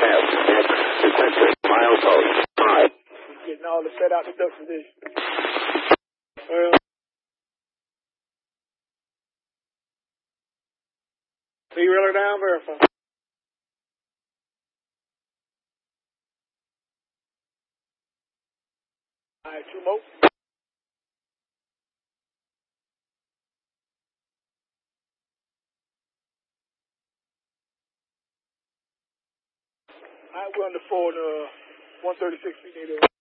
Milepost 5. Getting all the set out the duck position. Reel her down, verify. Alright, 2 more. Alright, we're on the 4 and 136 feet.